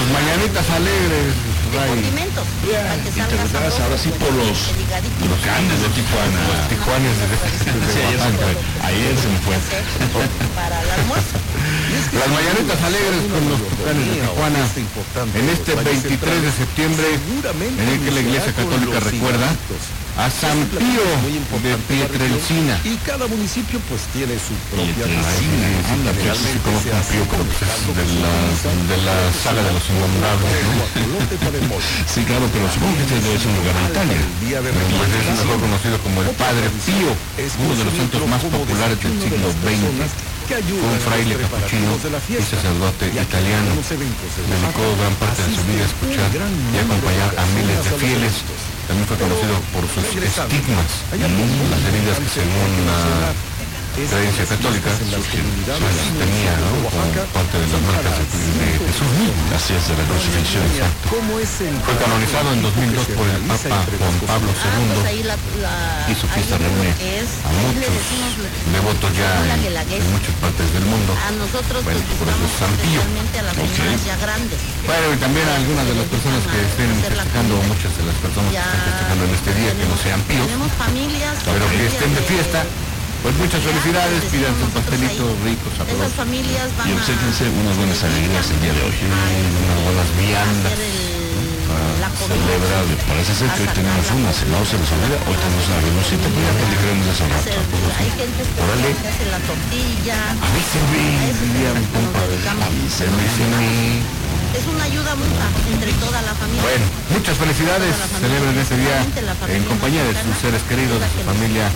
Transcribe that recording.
Las mañanitas alegres, Ray. Condimentos, para que interpretadas ahora sí por los canes de Tijuana. Los tijuanes de ayer se me fue. Para el almuerzo. Las mañanitas alegres con los tucanes de Tijuana en este 23 de septiembre, en el que la Iglesia Católica recuerda a San Pío de Pietrelcina. Y cada municipio pues tiene su propia Anda, pues sí conozco a Pío, pero pues es de la saga de los innombrables, ¿no? Sí, claro, pero supongo que este debe ser un lugar de Italia. Pues es mejor conocido como el Padre Pío, uno de los santos más populares del siglo XX. Fue un fraile capuchino y sacerdote italiano. Dedicó gran parte de su vida a escuchar y acompañar a miles de fieles. También fue conocido por sus estigmas, las heridas que según la creencia católica tenía, ¿no?, como parte de las marcas de Jesús mismo. Así es, de la crucifixión. Exacto. Fue canonizado en 2002 por el Papa Juan Pablo II y su fiesta reúne a muchos devotos ya en muchas partes del mundo. Bueno, por eso es San Pío. Bueno, y también a algunas de las personas que estén festejando, muchas de las personas que están festejando en este día, que no sean píos, pero que estén de fiesta, pues muchas felicidades, pidan su pastelito rico, sabroso. Y obséquense unas buenas alegrías el día de hoy. Unas buenas viandas. Celebrar, parece ser que hoy tenemos una, si no se les olvida, hoy tenemos una reunioncita, pero ya platicaremos de eso al rato. Hay gente que hace la tortilla. Avísenme, diría mi compa. Avísenme. Es una ayuda mutua entre toda la familia. Bueno, muchas felicidades. Celebren ese día en compañía de sus seres queridos, de su familia